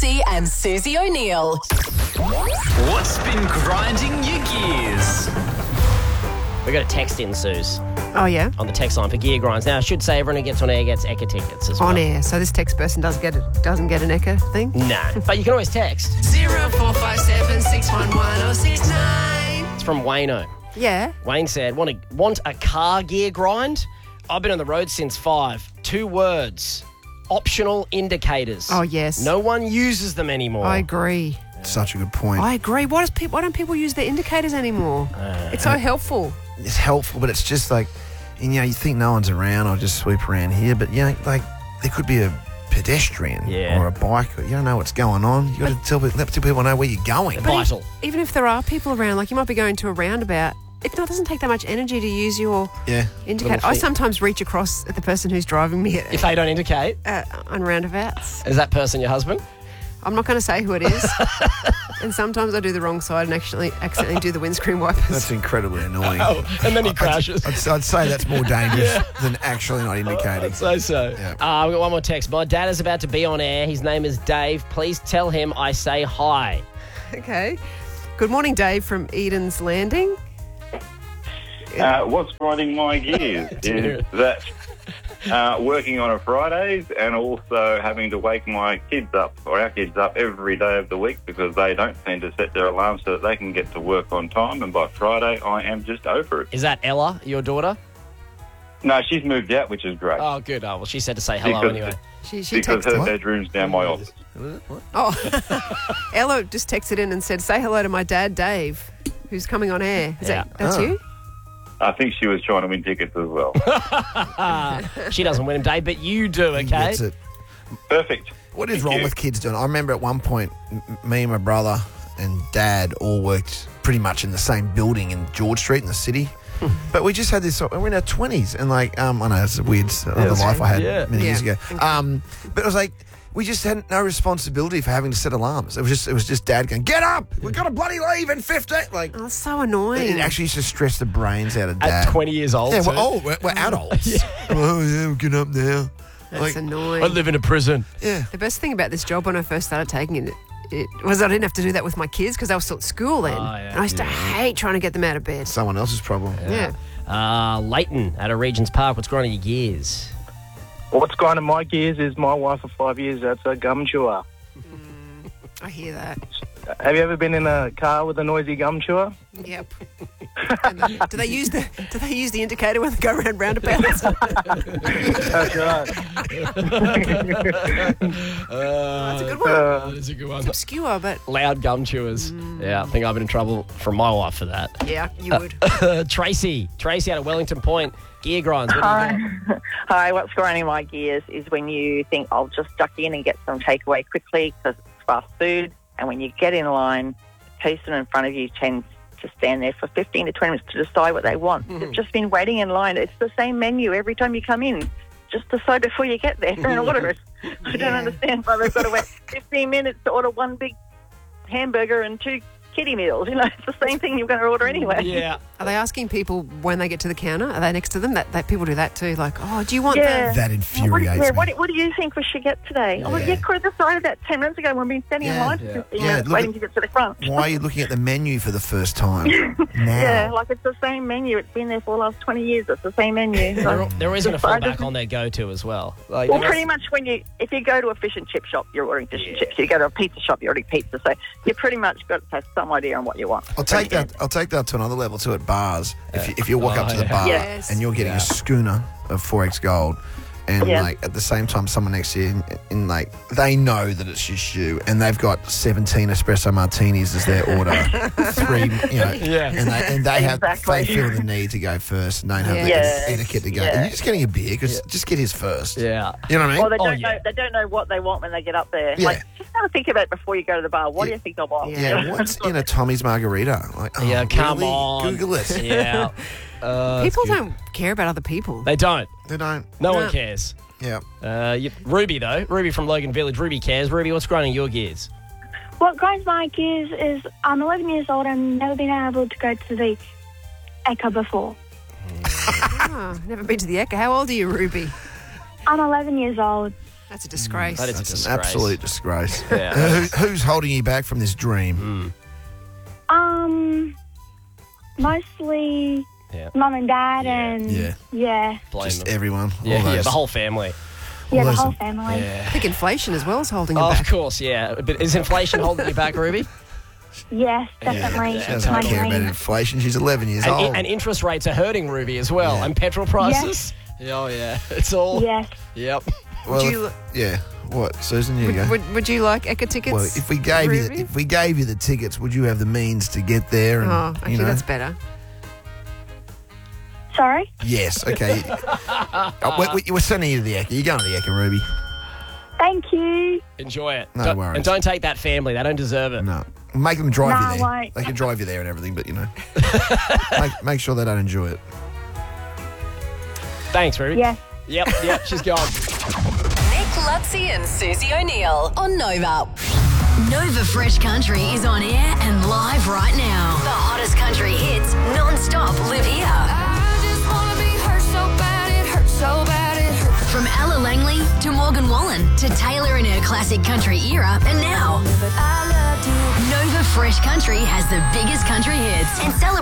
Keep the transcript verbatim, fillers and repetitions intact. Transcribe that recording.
Massey and Susie O'Neill. What's been grinding your gears? We got a text in, Suze, Oh, yeah? on the text line for Gear Grinds. Now, I should say everyone who gets on air gets Eka tickets as well. On air. So this text person does get it, doesn't get an Eka thing? No, but you can always text. Zero four five seven six one one oh six nine. It's from Wayno. Yeah. Wayne said, want, a, want a car gear grind? I've been on the road since five. Two words. Optional indicators. Oh, yes. No one uses them anymore. I agree. Such a good point. I agree. Why, does pe- why don't people use their indicators anymore? Uh, it's so helpful. It's helpful, but it's just like, you know, you think no one's around, I'll just sweep around here, but, you know, like, there could be a pedestrian Yeah. or a bike. You don't know what's going on. You got to tell, let people know where you're going. Vital. Even if there are people around, like you might be going to a roundabout, it not- doesn't take that much energy to use your Yeah. indicator. Little I feet. sometimes reach across at the person who's driving me at, If they don't indicate, uh, on roundabouts. is that person your husband? I'm not going to say who it is. And sometimes I do the wrong side and actually accidentally do the windscreen wipers. That's incredibly annoying. Oh, and then he crashes. I'd, I'd say that's more dangerous than actually not indicating. So so. Yeah. Uh, we've got one more text. My dad is about to be on air. His name is Dave. Please tell him I say hi. Okay. Good morning, Dave from Eden's Landing. Uh, what's grinding my gears is that uh, working on a Fridays and also having to wake my kids up, or our kids up, every day of the week because they don't seem to set their alarms so that they can get to work on time. And by Friday, I am just over it. Is that Ella, your daughter? No, she's moved out, which is great. Oh, good. Oh, well, she said to say hello Because- anyway. She, she because texted. her bedroom's now my office. Oh, Ella just texted in and said, say hello to my dad, Dave, who's coming on air. Is Yeah. that, that's Oh. you? I think she was trying to win tickets as well. She doesn't win him, Dave, but you do, okay? That's it. Perfect. What is Thank wrong you. with kids doing? I remember at one point, m- me and my brother and dad all worked pretty much in the same building in George Street in the city. But we just had this, we're in our twenties, and like, um, I know it's a weird other life I had yeah. many years Yeah. ago. Um, but it was like, we just had no responsibility for having to set alarms. It was just, it was just dad going, get up, we've got to bloody leave in fifteen. Like, Oh, it's so annoying. it actually used to stress the brains out of dad. At twenty years old. Yeah, too. we're, oh, we're, we're adults. Oh, yeah, we'll get up now. That's Like, annoying. I live in a prison. yeah. The best thing about this job when I first started taking it, it was I didn't have to do that with my kids because they were still at school then. Oh, yeah. And I used to hate trying to get them out of bed. Someone else's problem. Yeah. Uh, Leighton at a Regent's Park. What's grinding your gears? What's grinding my gears is my wife for five years. That's a gum chewer. I hear that. Have you ever been in a car with a noisy gum chewer? Yep. And the- do they use the Do they use the indicator when they go around roundabouts? That's right. That's a good one. Uh, That is a good one. Obscure, but Loud gum chewers. Yeah, I think I've been in trouble from my wife for that. yeah, you would. Tracy. Tracy out of Wellington Point. Gear grinds. What do you got? Hi. Hi, what's grinding my gears is when you think, I'll just duck in and get some takeaway quickly because it's fast food. And when you get in line, the person in front of you tends to stand there for fifteen to twenty minutes to decide what they want. They've just been waiting in line. It's the same menu every time you come in. Just decide before you get there and order it. I don't Yeah. understand why they've got to wait fifteen minutes to order one big hamburger and two kiddie meals. You know, it's the same thing you're going to order anyway. Yeah. Are they asking people when they get to the counter? Are they next to them? That, that people do that too. Like, oh, do you want Yeah. the? That What, infuriates yeah, me. what, what do you think we should get today? Oh, Yeah. you could have decided that ten minutes ago when we've been standing Yeah. in line for Yeah. fifteen Yeah, minutes look waiting at- to get to the front. Why are you looking at the menu for the first time now? Yeah, like it's the same menu. It's been there for the last twenty years. It's the same menu. They're, So, they're always going to I fall just- back on their go-to as well. Like, well, they're- pretty much when you, if you go to a fish and chip shop, you're ordering fish and chips. You go to a pizza shop, you're ordering pizza. So you pretty much got to have some idea on what you want. I'll take that. I'll take that to another level too at bars. If you, if you walk Oh, up to the yeah. bar Yes. and you're getting Yeah. a schooner of four X Gold, and Yeah. like at the same time, someone next to you, in, in like they know that it's just you, and they've got seventeen espresso martinis as their order, three, you know, Yeah. and they and they have Exactly. they feel the need to go first, and don't have the Yeah. etiquette to go. Yeah. And you're just getting a beer because just get his first. Yeah. You know what I mean? Or they Oh, don't yeah. know. They don't know what they want when they get up there. Yeah. Like, just have to think about it before you go to the bar. What do Yeah. you think I want? Yeah, what's in a Tommy's margarita? Like, oh, Yeah, come really? on. Google it. Yeah. Uh, People it's good. don't care about other people. They don't. They don't. No, No. one cares. Yeah. Uh, you, Ruby, though. Ruby from Logan Village. Ruby cares. Ruby, what's grinding your gears? What grinds my gears is I'm eleven years old and never been able to go to the Eka before. Oh, never been to the Eka. How old are you, Ruby? I'm eleven years old. That's a disgrace. That is a That's disgrace. an absolute disgrace. Yeah. Who, who's holding you back from this dream? Um, mostly Yeah. mum and dad Yeah. and Yeah. yeah, Blame Just them. everyone. Yeah, all yeah, those- the whole family. yeah, all the those- whole family. Yeah. I think inflation as well is holding him Oh, back. of course, yeah. But is inflation holding you back, Ruby? Yes, definitely. Yeah, She It's doesn't my care about dream. inflation. She's eleven years And, old. and interest rates are hurting Ruby as well, Yeah. and petrol prices. Oh yeah, it's all. Yes. Yep. well, Would you- if- yeah. What, Susan? You go. Would, would, would you like Eka tickets? Well, if we gave you Ruby? the, if we gave you the tickets, would you have the means to get there? And, Oh, actually, you know? that's better. Sorry? Yes. Okay. oh, we, we, we're sending you to the Ekka. You're going to the Ekka, Ruby. Thank you. Enjoy it. No Don't- worries. And don't take that family. They don't deserve it. No. Make them drive No, you there. I won't. They can drive you there and everything, but you know, make, make sure they don't enjoy it. Thanks, Ruby. Yes. Yep. Yep. She's gone. Nick Lutzi and Susie O'Neill on Nova. Nova Fresh Country is on air and live right now. The hottest country hits non-stop live here. I just wanna be hurt so bad, it hurts so bad, it hurts. From Ella Langley to Morgan Wallen to Taylor in her classic country era, and now But I loved you. Nova Fresh Country has the biggest country hits and celebrates